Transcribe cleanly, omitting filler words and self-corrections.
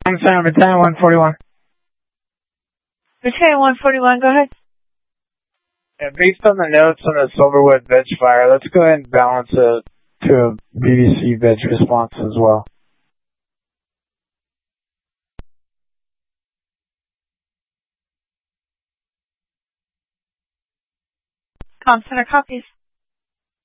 I'm sorry, Battalion 141. Battalion 141, go ahead. Yeah, based on the notes on the Silverwood veg fire, let's go ahead and balance it to a BBC veg response as well. Comm Center copies.